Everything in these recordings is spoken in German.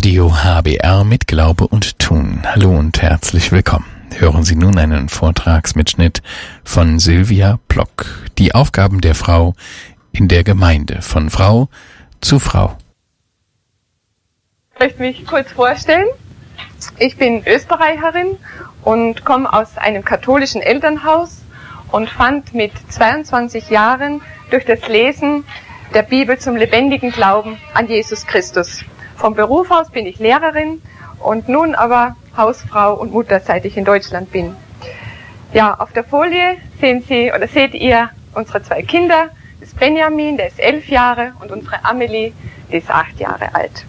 Radio HBR mit Glaube und Tun. Hallo und herzlich willkommen. Hören Sie nun einen Vortragsmitschnitt von Sylvia Plock. Die Aufgaben der Frau in der Gemeinde, von Frau zu Frau. Ich möchte mich kurz vorstellen. Ich bin Österreicherin und komme aus einem katholischen Elternhaus und fand mit 22 Jahren durch das Lesen der Bibel zum lebendigen Glauben an Jesus Christus. Vom Beruf aus bin ich Lehrerin und nun aber Hausfrau und Mutter, seit ich in Deutschland bin. Ja, auf der Folie seht ihr unsere zwei Kinder. Das ist Benjamin, der ist 11 Jahre, und unsere Amelie, die ist 8 Jahre alt.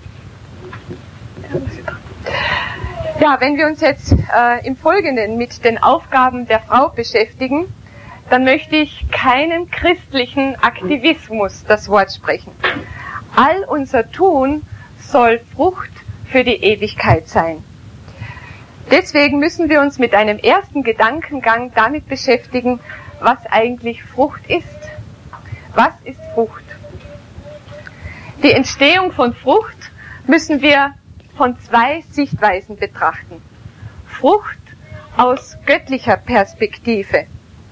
Ja, wenn wir uns jetzt im Folgenden mit den Aufgaben der Frau beschäftigen, dann möchte ich keinen christlichen Aktivismus das Wort sprechen. All unser Tun soll Frucht für die Ewigkeit sein. Deswegen müssen wir uns mit einem ersten Gedankengang damit beschäftigen, was eigentlich Frucht ist. Was ist Frucht? Die Entstehung von Frucht müssen wir von 2 Sichtweisen betrachten. Frucht aus göttlicher Perspektive.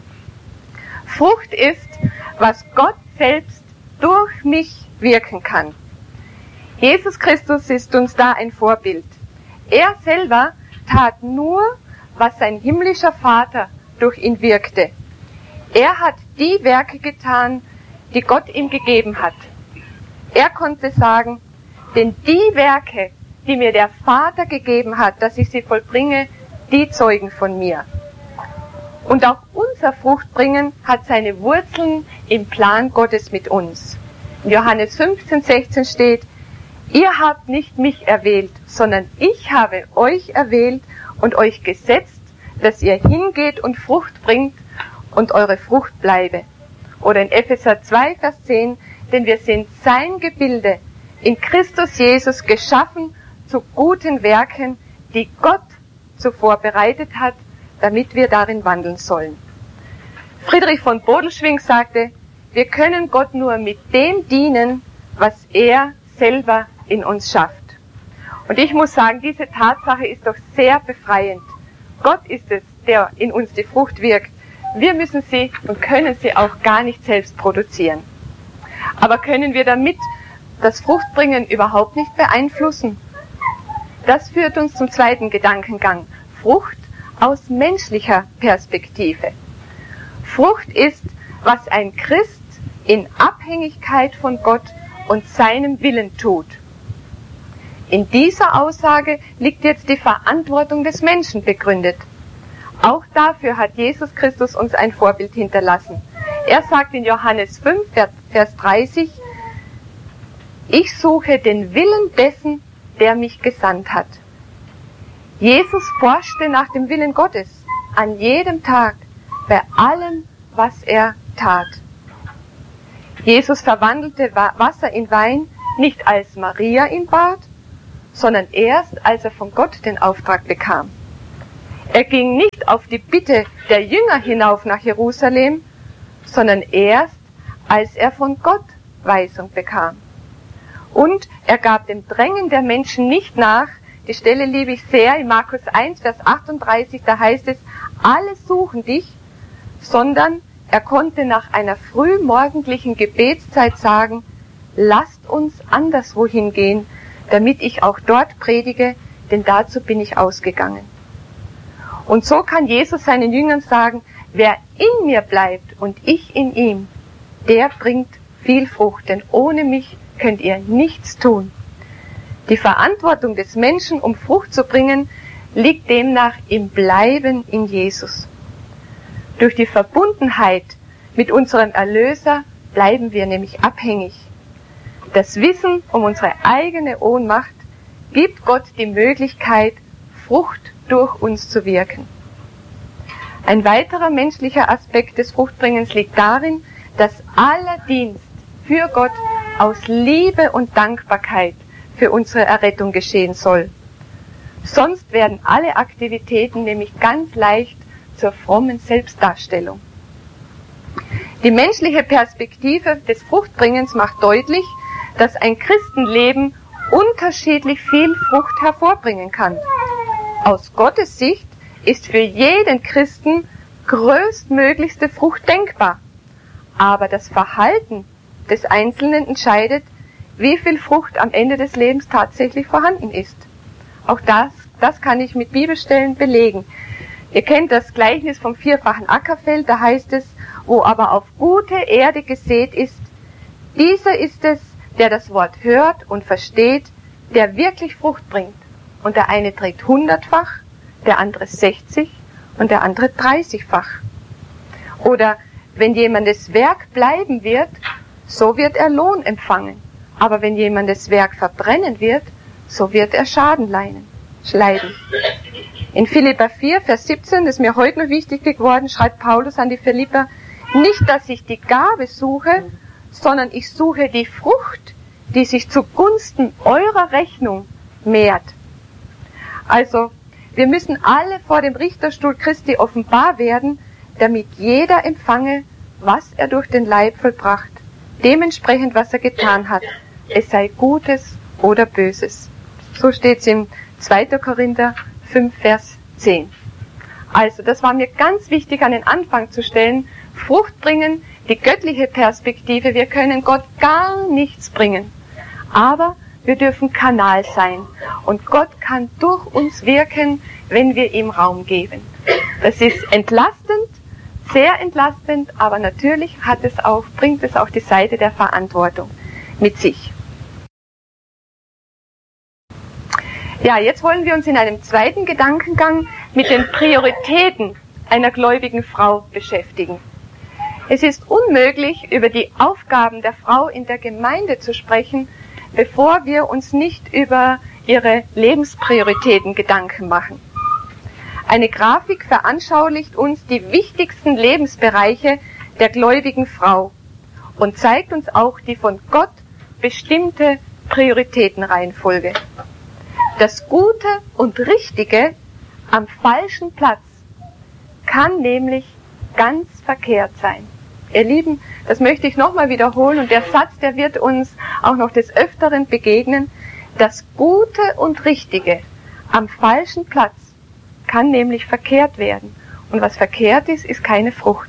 Frucht ist, was Gott selbst durch mich wirken kann. Jesus Christus ist uns da ein Vorbild. Er selber tat nur, was sein himmlischer Vater durch ihn wirkte. Er hat die Werke getan, die Gott ihm gegeben hat. Er konnte sagen, denn die Werke, die mir der Vater gegeben hat, dass ich sie vollbringe, die zeugen von mir. Und auch unser Fruchtbringen hat seine Wurzeln im Plan Gottes mit uns. In Johannes 15,16 steht: Ihr habt nicht mich erwählt, sondern ich habe euch erwählt und euch gesetzt, dass ihr hingeht und Frucht bringt und eure Frucht bleibe. Oder in Epheser 2, Vers 10, denn wir sind sein Gebilde, in Christus Jesus geschaffen zu guten Werken, die Gott zuvor bereitet hat, damit wir darin wandeln sollen. Friedrich von Bodelschwingh sagte, wir können Gott nur mit dem dienen, was er selber in uns schafft. Und ich muss sagen, diese Tatsache ist doch sehr befreiend. Gott ist es, der in uns die Frucht wirkt. Wir müssen sie und können sie auch gar nicht selbst produzieren. Aber können wir damit das Fruchtbringen überhaupt nicht beeinflussen? Das führt uns zum zweiten Gedankengang. Frucht aus menschlicher Perspektive. Frucht ist, was ein Christ in Abhängigkeit von Gott und seinem Willen tut. In dieser Aussage liegt jetzt die Verantwortung des Menschen begründet. Auch dafür hat Jesus Christus uns ein Vorbild hinterlassen. Er sagt in Johannes 5, Vers 30, ich suche den Willen dessen, der mich gesandt hat. Jesus forschte nach dem Willen Gottes an jedem Tag, bei allem, was er tat. Jesus verwandelte Wasser in Wein nicht als Maria ihn bat, sondern erst, als er von Gott den Auftrag bekam. Er ging nicht auf die Bitte der Jünger hinauf nach Jerusalem, sondern erst, als er von Gott Weisung bekam. Und er gab dem Drängen der Menschen nicht nach. Die Stelle liebe ich sehr, in Markus 1, Vers 38, da heißt es, alle suchen dich, sondern er konnte nach einer frühmorgendlichen Gebetszeit sagen, lasst uns anderswohin gehen, damit ich auch dort predige, denn dazu bin ich ausgegangen. Und so kann Jesus seinen Jüngern sagen, wer in mir bleibt und ich in ihm, der bringt viel Frucht, denn ohne mich könnt ihr nichts tun. Die Verantwortung des Menschen, um Frucht zu bringen, liegt demnach im Bleiben in Jesus. Durch die Verbundenheit mit unserem Erlöser bleiben wir nämlich abhängig. Das Wissen um unsere eigene Ohnmacht gibt Gott die Möglichkeit, Frucht durch uns zu wirken. Ein weiterer menschlicher Aspekt des Fruchtbringens liegt darin, dass aller Dienst für Gott aus Liebe und Dankbarkeit für unsere Errettung geschehen soll. Sonst werden alle Aktivitäten nämlich ganz leicht zur frommen Selbstdarstellung. Die menschliche Perspektive des Fruchtbringens macht deutlich, dass ein Christenleben unterschiedlich viel Frucht hervorbringen kann. Aus Gottes Sicht ist für jeden Christen größtmöglichste Frucht denkbar. Aber das Verhalten des Einzelnen entscheidet, wie viel Frucht am Ende des Lebens tatsächlich vorhanden ist. Auch das kann ich mit Bibelstellen belegen. Ihr kennt das Gleichnis vom vierfachen Ackerfeld, da heißt es, wo aber auf gute Erde gesät ist, dieser ist es, der das Wort hört und versteht, der wirklich Frucht bringt. Und der eine trägt 100-fach, der andere 60 und der andere 30-fach. Oder wenn jemandes Werk bleiben wird, so wird er Lohn empfangen. Aber wenn jemandes Werk verbrennen wird, so wird er Schaden leiden. In Philipper 4, Vers 17, das ist mir heute noch wichtig geworden, schreibt Paulus an die Philipper, nicht, dass ich die Gabe suche, sondern ich suche die Frucht, die sich zugunsten eurer Rechnung mehrt. Also, wir müssen alle vor dem Richterstuhl Christi offenbar werden, damit jeder empfange, was er durch den Leib vollbracht, dementsprechend, was er getan hat, es sei Gutes oder Böses. So steht es im 2. Korinther 5, Vers 10. Also, das war mir ganz wichtig an den Anfang zu stellen. Frucht bringen, die göttliche Perspektive. Wir können Gott gar nichts bringen. Aber wir dürfen Kanal sein. Und Gott kann durch uns wirken, wenn wir ihm Raum geben. Das ist entlastend, sehr entlastend, aber natürlich bringt es auch die Seite der Verantwortung mit sich. Ja, jetzt wollen wir uns in einem zweiten Gedankengang mit den Prioritäten einer gläubigen Frau beschäftigen. Es ist unmöglich, über die Aufgaben der Frau in der Gemeinde zu sprechen, bevor wir uns nicht über ihre Lebensprioritäten Gedanken machen. Eine Grafik veranschaulicht uns die wichtigsten Lebensbereiche der gläubigen Frau und zeigt uns auch die von Gott bestimmte Prioritätenreihenfolge. Das Gute und Richtige am falschen Platz kann nämlich ganz verkehrt sein. Ihr Lieben, das möchte ich nochmal wiederholen und der Satz, der wird uns auch noch des Öfteren begegnen. Das Gute und Richtige am falschen Platz kann nämlich verkehrt werden. Und was verkehrt ist, ist keine Frucht.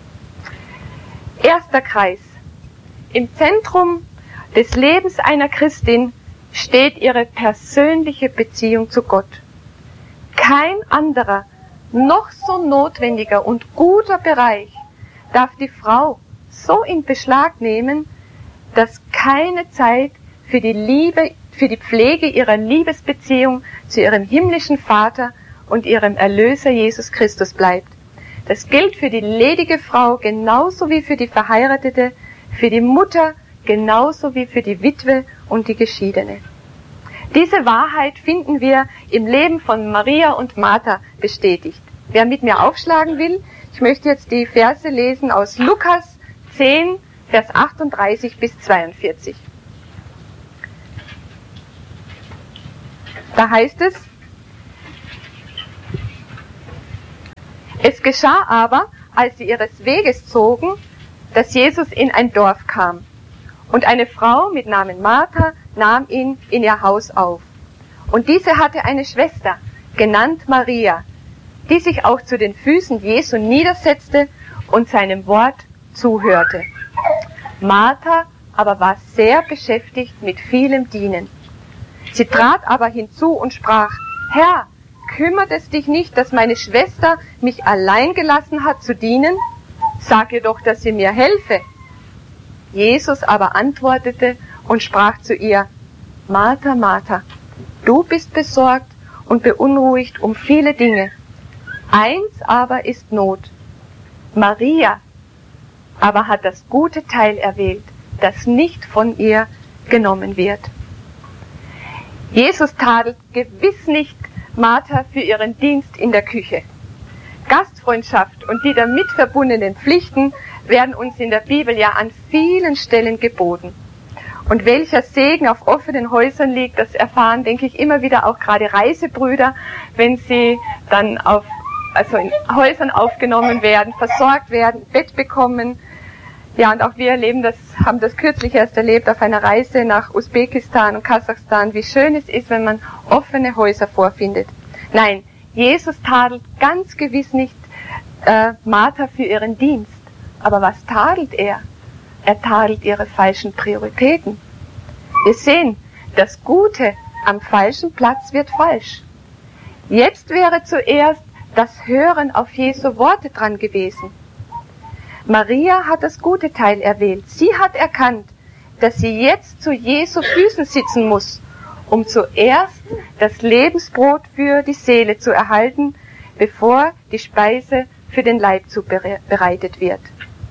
Erster Kreis. Im Zentrum des Lebens einer Christin steht ihre persönliche Beziehung zu Gott. Kein anderer, noch so notwendiger und guter Bereich darf die Frau so in Beschlag nehmen, dass keine Zeit für die Pflege ihrer Liebesbeziehung zu ihrem himmlischen Vater und ihrem Erlöser Jesus Christus bleibt. Das gilt für die ledige Frau genauso wie für die Verheiratete, für die Mutter genauso wie für die Witwe und die Geschiedene. Diese Wahrheit finden wir im Leben von Maria und Martha bestätigt. Wer mit mir aufschlagen will, ich möchte jetzt die Verse lesen aus Lukas 10, Vers 38 bis 42. Da heißt es, es geschah aber, als sie ihres Weges zogen, dass Jesus in ein Dorf kam. Und eine Frau mit Namen Martha nahm ihn in ihr Haus auf. Und diese hatte eine Schwester, genannt Maria, die sich auch zu den Füßen Jesu niedersetzte und seinem Wort zuhörte. Martha aber war sehr beschäftigt mit vielem Dienen. Sie trat aber hinzu und sprach, Herr, kümmert es dich nicht, dass meine Schwester mich allein gelassen hat zu dienen? Sag ihr doch, dass sie mir helfe. Jesus aber antwortete und sprach zu ihr, Martha, Martha, du bist besorgt und beunruhigt um viele Dinge. Eins aber ist Not. Maria aber hat das gute Teil erwählt, das nicht von ihr genommen wird. Jesus tadelt gewiss nicht Martha für ihren Dienst in der Küche. Gastfreundschaft und die damit verbundenen Pflichten werden uns in der Bibel ja an vielen Stellen geboten. Und welcher Segen auf offenen Häusern liegt, das erfahren, denke ich, immer wieder auch gerade Reisebrüder, wenn sie dann in Häusern aufgenommen werden, versorgt werden, Bett bekommen. Ja, und auch wir haben das kürzlich erst erlebt auf einer Reise nach Usbekistan und Kasachstan, wie schön es ist, wenn man offene Häuser vorfindet. Nein, Jesus tadelt ganz gewiss nicht Martha für ihren Dienst. Aber was tadelt er? Er tadelt ihre falschen Prioritäten. Wir sehen, das Gute am falschen Platz wird falsch. Jetzt wäre zuerst das Hören auf Jesu Worte dran gewesen. Maria hat das gute Teil erwählt. Sie hat erkannt, dass sie jetzt zu Jesu Füßen sitzen muss, um zuerst das Lebensbrot für die Seele zu erhalten, bevor die Speise für den Leib zubereitet wird.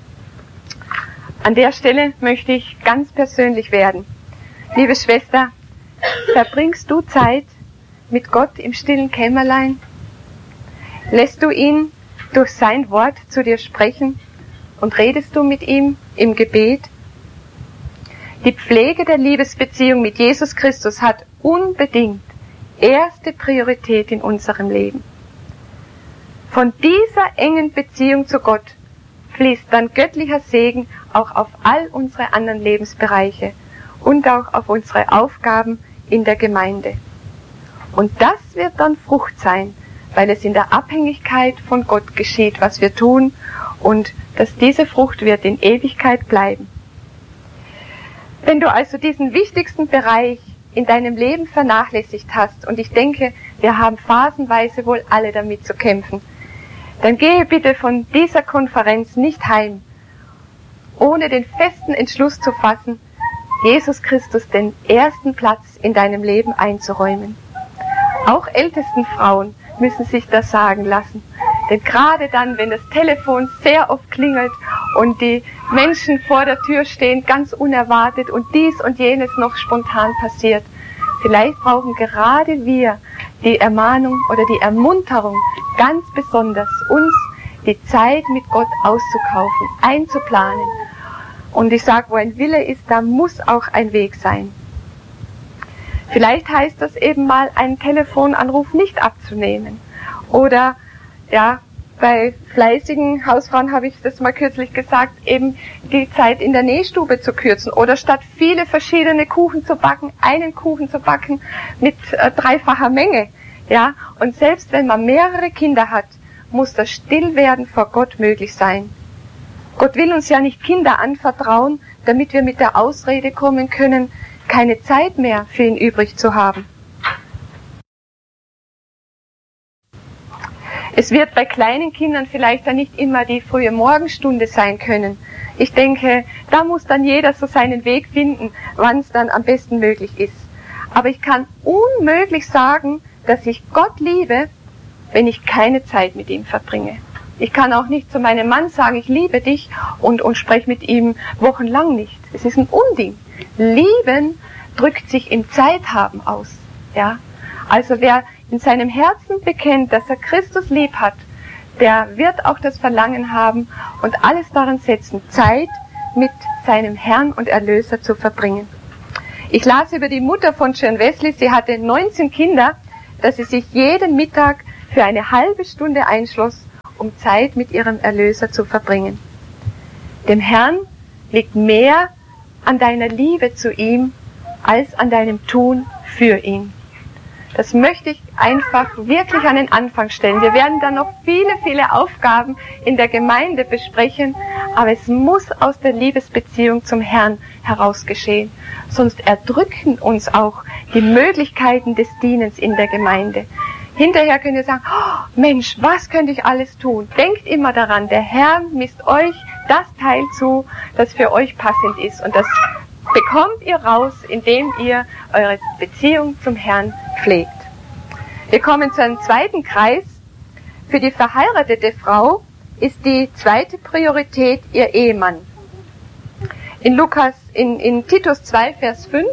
An der Stelle möchte ich ganz persönlich werden. Liebe Schwester, verbringst du Zeit mit Gott im stillen Kämmerlein? Lässt du ihn durch sein Wort zu dir sprechen und redest du mit ihm im Gebet? Die Pflege der Liebesbeziehung mit Jesus Christus hat unbedingt erste Priorität in unserem Leben. Von dieser engen Beziehung zu Gott fließt dann göttlicher Segen auch auf all unsere anderen Lebensbereiche und auch auf unsere Aufgaben in der Gemeinde. Und das wird dann Frucht sein, weil es in der Abhängigkeit von Gott geschieht, was wir tun, und dass diese Frucht wird in Ewigkeit bleiben. Wenn du also diesen wichtigsten Bereich in deinem Leben vernachlässigt hast, und ich denke, wir haben phasenweise wohl alle damit zu kämpfen, dann gehe bitte von dieser Konferenz nicht heim, ohne den festen Entschluss zu fassen, Jesus Christus den ersten Platz in deinem Leben einzuräumen. Auch ältesten Frauen müssen sich das sagen lassen. Denn gerade dann, wenn das Telefon sehr oft klingelt und die Menschen vor der Tür stehen, ganz unerwartet, und dies und jenes noch spontan passiert, vielleicht brauchen gerade wir die Ermahnung oder die Ermunterung, ganz besonders uns die Zeit mit Gott auszukaufen, einzuplanen. Und ich sage, wo ein Wille ist, da muss auch ein Weg sein. Vielleicht heißt das eben mal, einen Telefonanruf nicht abzunehmen. Oder, ja, bei fleißigen Hausfrauen habe ich das mal kürzlich gesagt, eben die Zeit in der Nähstube zu kürzen. Oder statt viele verschiedene Kuchen zu backen, einen Kuchen zu backen mit dreifacher Menge. Ja, und selbst wenn man mehrere Kinder hat, muss das Stillwerden vor Gott möglich sein. Gott will uns ja nicht Kinder anvertrauen, damit wir mit der Ausrede kommen können, keine Zeit mehr für ihn übrig zu haben. Es wird bei kleinen Kindern vielleicht dann nicht immer die frühe Morgenstunde sein können. Ich denke, da muss dann jeder so seinen Weg finden, wann es dann am besten möglich ist. Aber ich kann unmöglich sagen, dass ich Gott liebe, wenn ich keine Zeit mit ihm verbringe. Ich kann auch nicht zu meinem Mann sagen, ich liebe dich und spreche mit ihm wochenlang nicht. Es ist ein Unding. Lieben drückt sich im Zeithaben aus. Ja? Also wer in seinem Herzen bekennt, dass er Christus lieb hat, der wird auch das Verlangen haben und alles daran setzen, Zeit mit seinem Herrn und Erlöser zu verbringen. Ich las über die Mutter von John Wesley, sie hatte 19 Kinder, dass sie sich jeden Mittag für eine halbe Stunde einschloss, um Zeit mit ihrem Erlöser zu verbringen. Dem Herrn liegt mehr an deiner Liebe zu ihm, als an deinem Tun für ihn. Das möchte ich einfach wirklich an den Anfang stellen. Wir werden dann noch viele, viele Aufgaben in der Gemeinde besprechen, aber es muss aus der Liebesbeziehung zum Herrn heraus geschehen. Sonst erdrücken uns auch die Möglichkeiten des Dienens in der Gemeinde. Hinterher könnt ihr sagen, oh, Mensch, was könnte ich alles tun? Denkt immer daran, der Herr misst euch das Teil zu, das für euch passend ist. Und das bekommt ihr raus, indem ihr eure Beziehung zum Herrn pflegt. Wir kommen zu einem zweiten Kreis. Für die verheiratete Frau ist die zweite Priorität ihr Ehemann. In Titus 2, Vers 5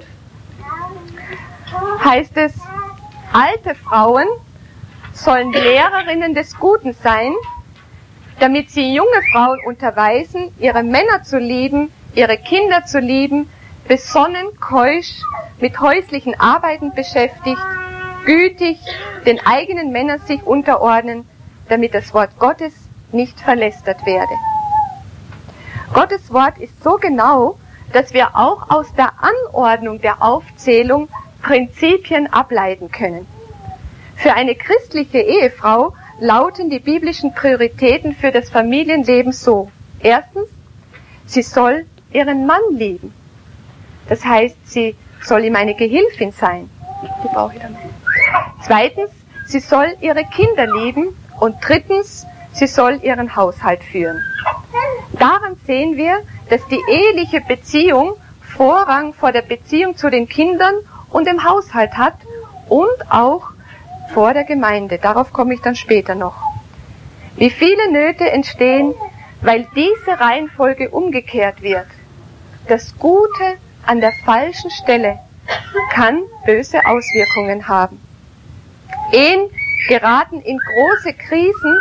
heißt es, alte Frauen sollen Lehrerinnen des Guten sein, damit sie junge Frauen unterweisen, ihre Männer zu lieben, ihre Kinder zu lieben, besonnen, keusch, mit häuslichen Arbeiten beschäftigt, gütig, den eigenen Männern sich unterordnen, damit das Wort Gottes nicht verlästert werde. Gottes Wort ist so genau, dass wir auch aus der Anordnung der Aufzählung Prinzipien ableiten können. Für eine christliche Ehefrau lauten die biblischen Prioritäten für das Familienleben so. Erstens, sie soll ihren Mann lieben. Das heißt, sie soll ihm eine Gehilfin sein. Die brauche ich dann noch. Zweitens, sie soll ihre Kinder lieben. Und drittens, sie soll ihren Haushalt führen. Daran sehen wir, dass die eheliche Beziehung Vorrang vor der Beziehung zu den Kindern und dem Haushalt hat und auch vor der Gemeinde. Darauf komme ich dann später noch. Wie viele Nöte entstehen, weil diese Reihenfolge umgekehrt wird. Das Gute an der falschen Stelle kann böse Auswirkungen haben. Ehen geraten in große Krisen,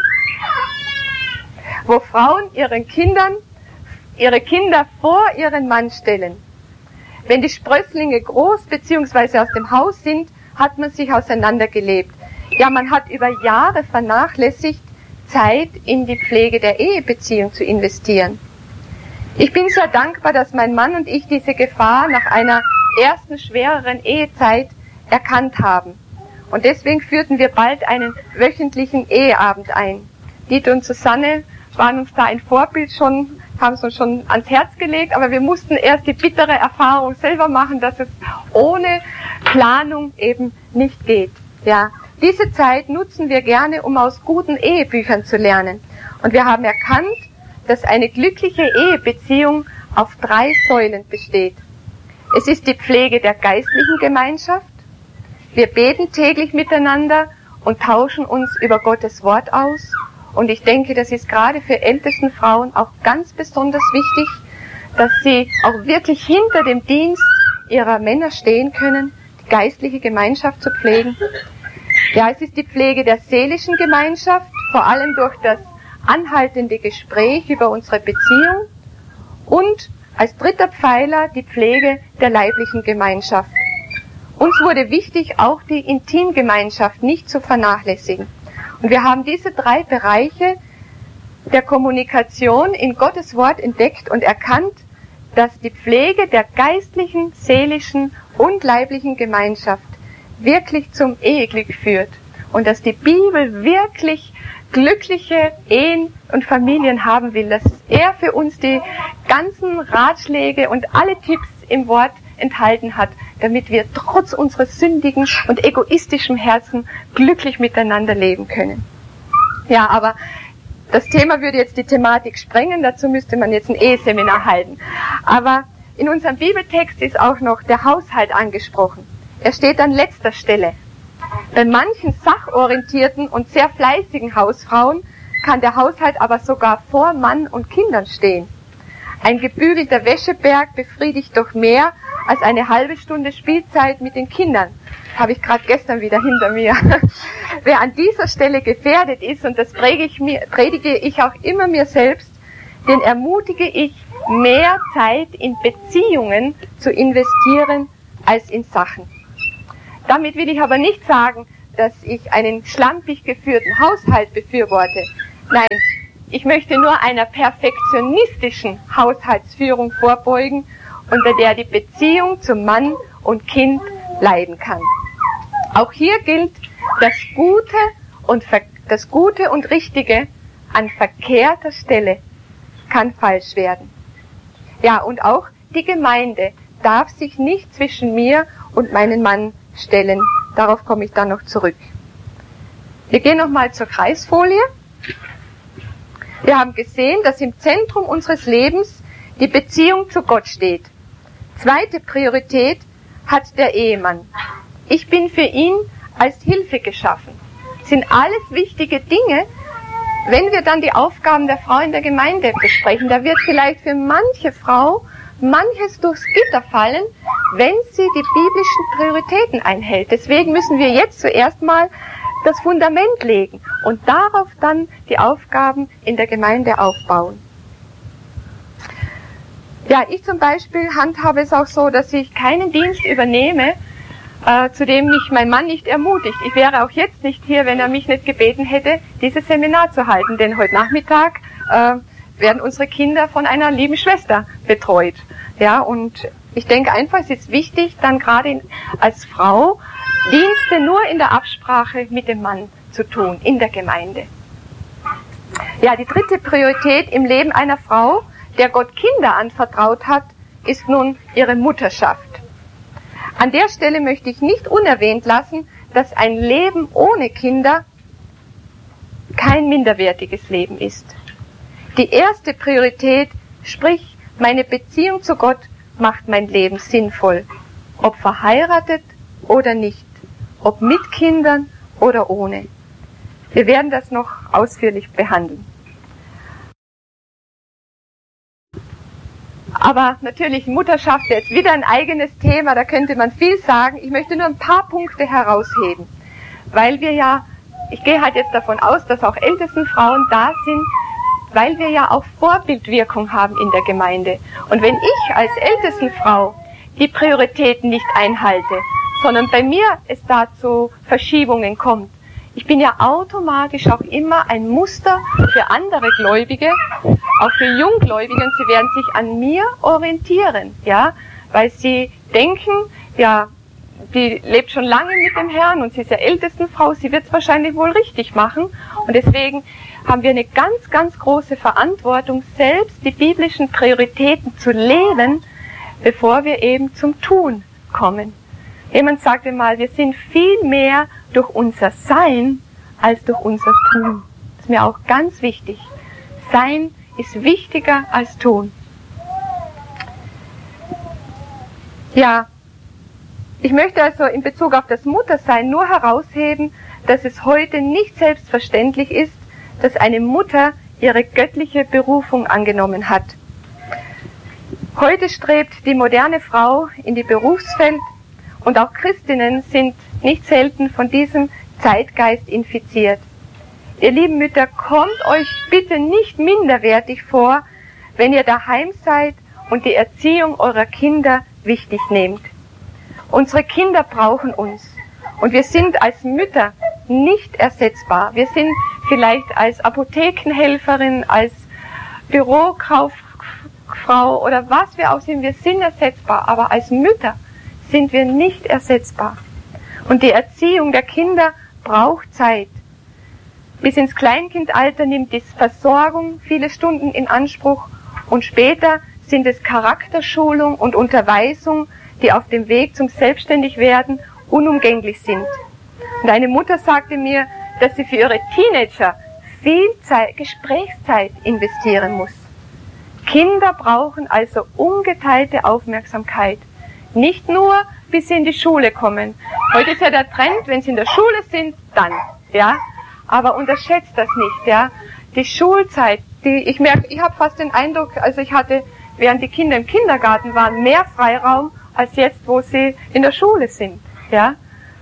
wo Frauen ihre Kinder vor ihren Mann stellen. Wenn die Sprösslinge groß bzw. aus dem Haus sind, hat man sich auseinandergelebt. Ja, man hat über Jahre vernachlässigt, Zeit in die Pflege der Ehebeziehung zu investieren. Ich bin sehr dankbar, dass mein Mann und ich diese Gefahr nach einer ersten schwereren Ehezeit erkannt haben. Und deswegen führten wir bald einen wöchentlichen Eheabend ein. Dieter und Susanne waren uns da ein Vorbild schon, haben es uns schon ans Herz gelegt, aber wir mussten erst die bittere Erfahrung selber machen, dass es ohne Planung eben nicht geht. Ja, diese Zeit nutzen wir gerne, um aus guten Ehebüchern zu lernen. Und wir haben erkannt, dass eine glückliche Ehebeziehung auf 3 Säulen besteht. Es ist die Pflege der geistlichen Gemeinschaft. Wir beten täglich miteinander und tauschen uns über Gottes Wort aus. Und ich denke, das ist gerade für ältesten Frauen auch ganz besonders wichtig, dass sie auch wirklich hinter dem Dienst ihrer Männer stehen können, die geistliche Gemeinschaft zu pflegen. Ja, es ist die Pflege der seelischen Gemeinschaft, vor allem durch das anhaltende Gespräch über unsere Beziehung. Und als dritter Pfeiler die Pflege der leiblichen Gemeinschaft. Uns wurde wichtig, auch die Intimgemeinschaft nicht zu vernachlässigen. Und wir haben diese 3 Bereiche der Kommunikation in Gottes Wort entdeckt und erkannt, dass die Pflege der geistlichen, seelischen und leiblichen Gemeinschaft wirklich zum Eheglück führt. Und dass die Bibel wirklich glückliche Ehen und Familien haben will, dass er für uns die ganzen Ratschläge und alle Tipps im Wort enthalten hat, damit wir trotz unseres sündigen und egoistischen Herzen glücklich miteinander leben können. Ja, aber das Thema würde jetzt die Thematik sprengen, dazu müsste man jetzt ein Eheseminar halten. Aber in unserem Bibeltext ist auch noch der Haushalt angesprochen. Er steht an letzter Stelle. Bei manchen sachorientierten und sehr fleißigen Hausfrauen kann der Haushalt aber sogar vor Mann und Kindern stehen. Ein gebügelter Wäscheberg befriedigt doch mehr als eine halbe Stunde Spielzeit mit den Kindern. Habe ich gerade gestern wieder hinter mir. Wer an dieser Stelle gefährdet ist, und das predige ich auch immer mir selbst, den ermutige ich, mehr Zeit in Beziehungen zu investieren als in Sachen. Damit will ich aber nicht sagen, dass ich einen schlampig geführten Haushalt befürworte. Nein, ich möchte nur einer perfektionistischen Haushaltsführung vorbeugen, unter der die Beziehung zum Mann und Kind leiden kann. Auch hier gilt, das Gute und Richtige an verkehrter Stelle kann falsch werden. Ja, und auch die Gemeinde darf sich nicht zwischen mir und meinem Mann stellen. Darauf komme ich dann noch zurück. Wir gehen nochmal zur Kreisfolie. Wir haben gesehen, dass im Zentrum unseres Lebens die Beziehung zu Gott steht. Zweite Priorität hat der Ehemann. Ich bin für ihn als Hilfe geschaffen. Das sind alles wichtige Dinge. Wenn wir dann die Aufgaben der Frau in der Gemeinde besprechen, da wird vielleicht für manche Frau manches durchs Gitter fallen, wenn sie die biblischen Prioritäten einhält. Deswegen müssen wir jetzt zuerst mal das Fundament legen und darauf dann die Aufgaben in der Gemeinde aufbauen. Ja, ich zum Beispiel handhabe es auch so, dass ich keinen Dienst übernehme, zu dem mich mein Mann nicht ermutigt. Ich wäre auch jetzt nicht hier, wenn er mich nicht gebeten hätte, dieses Seminar zu halten, denn heute Nachmittag werden unsere Kinder von einer lieben Schwester betreut. Ja, und ich denke einfach, es ist wichtig, dann gerade als Frau Dienste nur in der Absprache mit dem Mann zu tun, in der Gemeinde. Ja, die dritte Priorität im Leben einer Frau, der Gott Kinder anvertraut hat, ist nun ihre Mutterschaft. An der Stelle möchte ich nicht unerwähnt lassen, dass ein Leben ohne Kinder kein minderwertiges Leben ist. Die erste Priorität, sprich meine Beziehung zu Gott, macht mein Leben sinnvoll, ob verheiratet oder nicht, ob mit Kindern oder ohne. Wir werden das noch ausführlich behandeln. Aber natürlich, Mutterschaft ist jetzt wieder ein eigenes Thema, da könnte man viel sagen. Ich möchte nur ein paar Punkte herausheben, weil wir ja, ich gehe halt jetzt davon aus, dass auch Ältestenfrauen da sind, weil wir ja auch Vorbildwirkung haben in der Gemeinde. Und wenn ich als Ältestenfrau die Prioritäten nicht einhalte, sondern bei mir es da zu Verschiebungen kommt, ich bin ja automatisch auch immer ein Muster für andere Gläubige, auch für Junggläubige, und sie werden sich an mir orientieren, ja, weil sie denken, ja, die lebt schon lange mit dem Herrn und sie ist ja Ältestenfrau, sie wird es wahrscheinlich wohl richtig machen, und deswegen haben wir eine ganz, ganz große Verantwortung, selbst die biblischen Prioritäten zu leben, bevor wir eben zum Tun kommen. Jemand sagte mal, wir sind viel mehr durch unser Sein als durch unser Tun. Das ist mir auch ganz wichtig. Sein ist wichtiger als Tun. Ja, ich möchte also in Bezug auf das Muttersein nur herausheben, dass es heute nicht selbstverständlich ist, dass eine Mutter ihre göttliche Berufung angenommen hat. Heute strebt die moderne Frau in die Berufswelt, und auch Christinnen sind nicht selten von diesem Zeitgeist infiziert. Ihr lieben Mütter, kommt euch bitte nicht minderwertig vor, wenn ihr daheim seid und die Erziehung eurer Kinder wichtig nehmt. Unsere Kinder brauchen uns, und wir sind als Mütter nicht ersetzbar. Wir sind vielleicht als Apothekenhelferin, als Bürokauffrau oder was wir auch sind, wir sind ersetzbar, aber als Mütter sind wir nicht ersetzbar. Und die Erziehung der Kinder braucht Zeit. Bis ins Kleinkindalter nimmt die Versorgung viele Stunden in Anspruch, und später sind es Charakterschulung und Unterweisung, die auf dem Weg zum Selbstständigwerden unumgänglich sind. Und eine Mutter sagte mir, dass sie für ihre Teenager viel Zeit, Gesprächszeit investieren muss. Kinder brauchen also ungeteilte Aufmerksamkeit. Nicht nur, bis sie in die Schule kommen. Heute ist ja der Trend, wenn sie in der Schule sind, dann, ja. Aber unterschätzt das nicht, ja. Die Schulzeit, ich habe fast den Eindruck, also ich hatte, während die Kinder im Kindergarten waren, mehr Freiraum als jetzt, wo sie in der Schule sind, ja.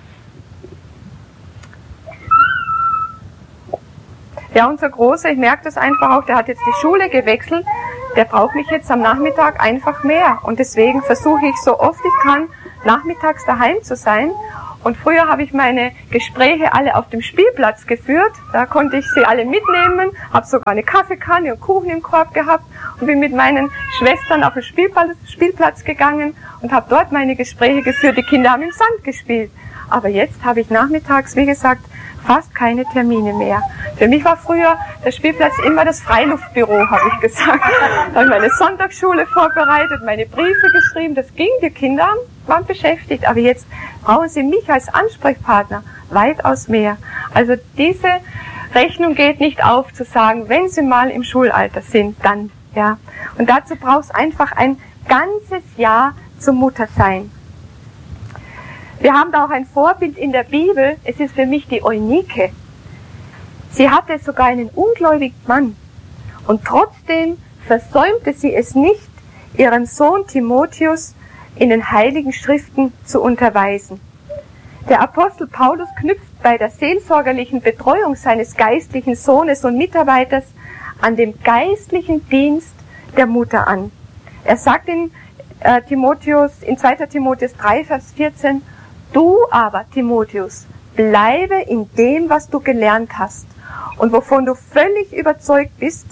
Ja, unser Großer, ich merke das einfach auch, der hat jetzt die Schule gewechselt, der braucht mich jetzt am Nachmittag einfach mehr. Und deswegen versuche ich so oft ich kann, nachmittags daheim zu sein. Und früher habe ich meine Gespräche alle auf dem Spielplatz geführt. Da konnte ich sie alle mitnehmen, habe sogar eine Kaffeekanne und Kuchen im Korb gehabt und bin mit meinen Schwestern auf den Spielplatz gegangen und habe dort meine Gespräche geführt. Die Kinder haben im Sand gespielt. Aber jetzt habe ich nachmittags, wie gesagt, fast keine Termine mehr. Für mich war früher der Spielplatz immer das Freiluftbüro, habe ich gesagt. Da habe ich meine Sonntagsschule vorbereitet, meine Briefe geschrieben, das ging, die Kinder waren beschäftigt. Aber jetzt brauchen sie mich als Ansprechpartner weitaus mehr. Also diese Rechnung geht nicht auf, zu sagen, wenn sie mal im Schulalter sind, dann, ja. Und dazu braucht es einfach ein ganzes Jahr zum Muttersein. Wir haben da auch ein Vorbild in der Bibel, es ist für mich die Eunike. Sie hatte sogar einen ungläubigen Mann und trotzdem versäumte sie es nicht, ihren Sohn Timotheus in den Heiligen Schriften zu unterweisen. Der Apostel Paulus knüpft bei der seelsorgerlichen Betreuung seines geistlichen Sohnes und Mitarbeiters an dem geistlichen Dienst der Mutter an. Er sagt in 2. Timotheus 3, Vers 14, du aber, Timotheus, bleibe in dem, was du gelernt hast und wovon du völlig überzeugt bist,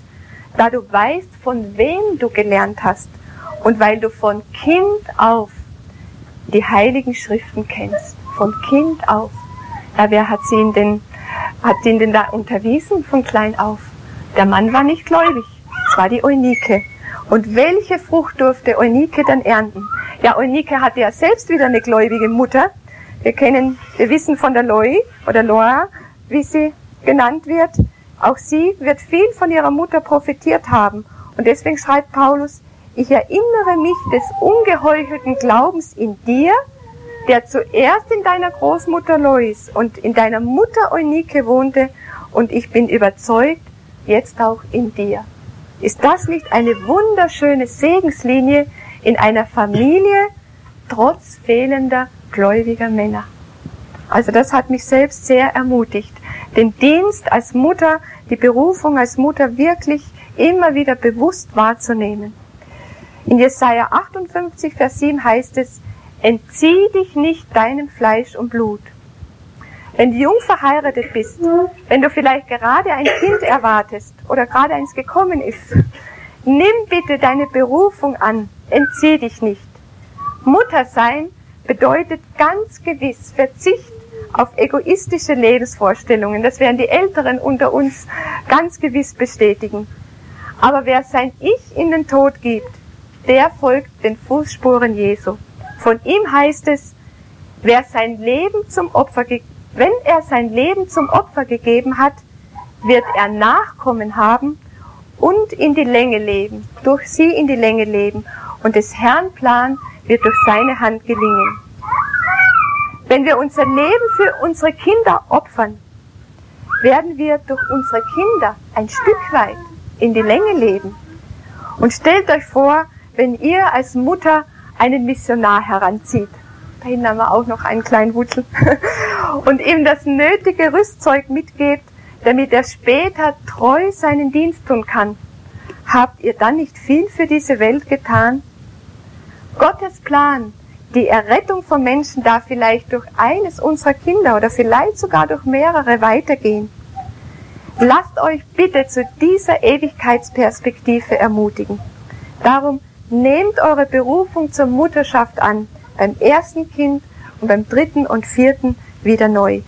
da du weißt, von wem du gelernt hast und weil du von Kind auf die Heiligen Schriften kennst. Von Kind auf. Ja, wer hat ihn denn da unterwiesen von klein auf? Der Mann war nicht gläubig. Es war die Eunike. Und welche Frucht durfte Eunike dann ernten? Ja, Eunike hatte ja selbst wieder eine gläubige Mutter. Wir wissen von der Loi oder Loa, wie sie genannt wird. Auch sie wird viel von ihrer Mutter profitiert haben. Und deswegen schreibt Paulus, ich erinnere mich des ungeheuchelten Glaubens in dir, der zuerst in deiner Großmutter Lois und in deiner Mutter Eunike wohnte, und ich bin überzeugt, jetzt auch in dir. Ist das nicht eine wunderschöne Segenslinie in einer Familie, trotz fehlender gläubiger Männer? Also das hat mich selbst sehr ermutigt, den Dienst als Mutter, die Berufung als Mutter wirklich immer wieder bewusst wahrzunehmen. In Jesaja 58, Vers 7 heißt es, entzieh dich nicht deinem Fleisch und Blut. Wenn du jung verheiratet bist, wenn du vielleicht gerade ein Kind erwartest oder gerade eins gekommen ist, nimm bitte deine Berufung an, entzieh dich nicht. Mutter sein bedeutet ganz gewiss Verzicht auf egoistische Lebensvorstellungen. Das werden die Älteren unter uns ganz gewiss bestätigen. Aber wer sein Ich in den Tod gibt, der folgt den Fußspuren Jesu. Von ihm heißt es, wenn er sein Leben zum Opfer gegeben hat, wird er Nachkommen haben und in die Länge leben, durch sie in die Länge leben. Und des Herrn Plan wird durch seine Hand gelingen. Wenn wir unser Leben für unsere Kinder opfern, werden wir durch unsere Kinder ein Stück weit in die Länge leben. Und stellt euch vor, wenn ihr als Mutter einen Missionar heranzieht, da hinten haben wir auch noch einen kleinen Wutzel, und ihm das nötige Rüstzeug mitgebt, damit er später treu seinen Dienst tun kann. Habt ihr dann nicht viel für diese Welt getan? Gottes Plan, die Errettung von Menschen darf vielleicht durch eines unserer Kinder oder vielleicht sogar durch mehrere weitergehen. Lasst euch bitte zu dieser Ewigkeitsperspektive ermutigen. Darum nehmt eure Berufung zur Mutterschaft an, beim ersten Kind und beim dritten und vierten wieder neu.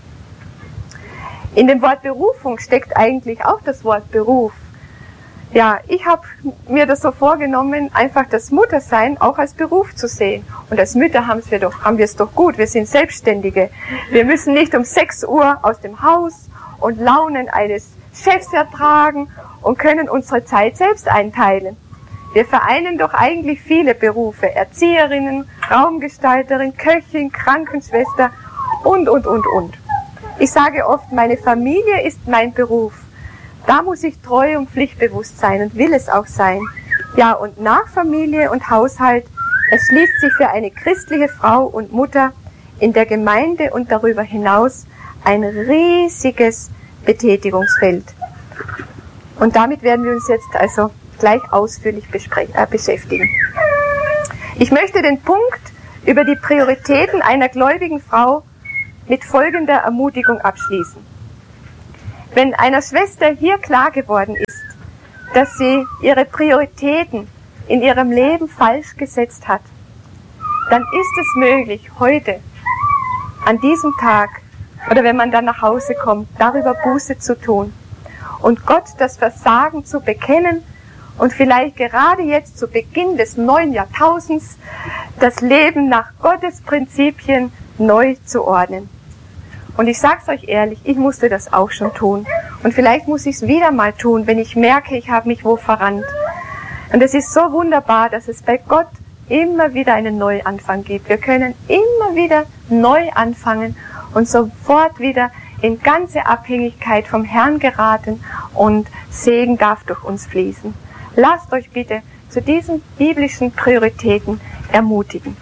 In dem Wort Berufung steckt eigentlich auch das Wort Beruf. Ja, ich habe mir das so vorgenommen, einfach das Muttersein auch als Beruf zu sehen. Und als Mütter haben wir es doch gut, wir sind Selbstständige. Wir müssen nicht um 6 Uhr aus dem Haus und Launen eines Chefs ertragen und können unsere Zeit selbst einteilen. Wir vereinen doch eigentlich viele Berufe, Erzieherinnen, Raumgestalterin, Köchin, Krankenschwester und. Ich sage oft, meine Familie ist mein Beruf. Da muss ich treu und pflichtbewusst sein und will es auch sein. Ja, und nach Familie und Haushalt erschließt sich für eine christliche Frau und Mutter in der Gemeinde und darüber hinaus ein riesiges Betätigungsfeld. Und damit werden wir uns jetzt also gleich ausführlich beschäftigen. Ich möchte den Punkt über die Prioritäten einer gläubigen Frau mit folgender Ermutigung abschließen. Wenn einer Schwester hier klar geworden ist, dass sie ihre Prioritäten in ihrem Leben falsch gesetzt hat, dann ist es möglich, heute, an diesem Tag, oder wenn man dann nach Hause kommt, darüber Buße zu tun und Gott das Versagen zu bekennen und vielleicht gerade jetzt zu Beginn des neuen Jahrtausends das Leben nach Gottes Prinzipien neu zu ordnen. Und ich sag's euch ehrlich, ich musste das auch schon tun. Und vielleicht muss ich es wieder mal tun, wenn ich merke, ich habe mich wo verrannt. Und es ist so wunderbar, dass es bei Gott immer wieder einen Neuanfang gibt. Wir können immer wieder neu anfangen und sofort wieder in ganze Abhängigkeit vom Herrn geraten und Segen darf durch uns fließen. Lasst euch bitte zu diesen biblischen Prioritäten ermutigen.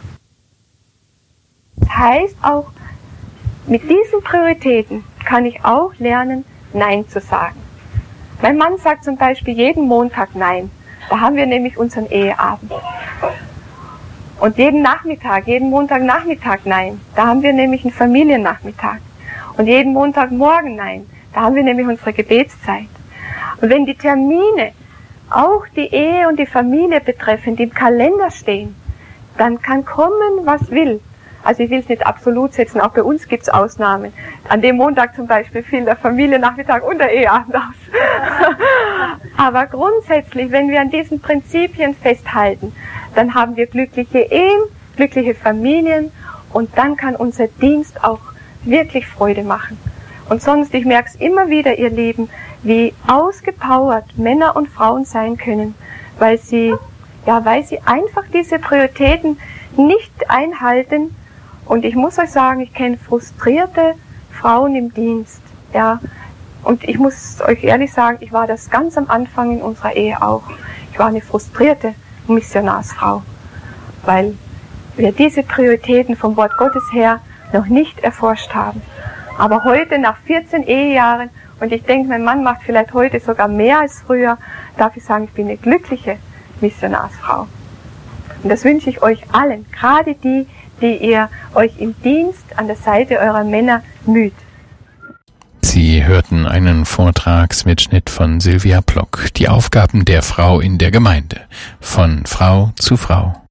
Das heißt auch, mit diesen Prioritäten kann ich auch lernen, Nein zu sagen. Mein Mann sagt zum Beispiel jeden Montag Nein. Da haben wir nämlich unseren Eheabend. Und jeden Montagnachmittag Nein. Da haben wir nämlich einen Familiennachmittag. Und jeden Montagmorgen Nein. Da haben wir nämlich unsere Gebetszeit. Und wenn die Termine auch die Ehe und die Familie betreffend im Kalender stehen, dann kann kommen, was will. Also ich will es nicht absolut setzen, auch bei uns gibt es Ausnahmen. An dem Montag zum Beispiel fiel der Familiennachmittag und der Eheabend aus. Aber grundsätzlich, wenn wir an diesen Prinzipien festhalten, dann haben wir glückliche Ehen, glückliche Familien und dann kann unser Dienst auch wirklich Freude machen. Und sonst, ich merke es immer wieder, ihr Lieben, wie ausgepowert Männer und Frauen sein können, weil sie einfach diese Prioritäten nicht einhalten. Und ich muss euch sagen, ich kenne frustrierte Frauen im Dienst, ja. Und ich muss euch ehrlich sagen, ich war das ganz am Anfang in unserer Ehe auch. Ich war eine frustrierte Missionarsfrau, weil wir diese Prioritäten vom Wort Gottes her noch nicht erforscht haben. Aber heute, nach 14 Ehejahren, und ich denke, mein Mann macht vielleicht heute sogar mehr als früher, darf ich sagen, ich bin eine glückliche Missionarsfrau. Und das wünsche ich euch allen, gerade die ihr euch im Dienst an der Seite eurer Männer müht. Sie hörten einen Vortragsmitschnitt von Sylvia Plock, die Aufgaben der Frau in der Gemeinde, von Frau zu Frau.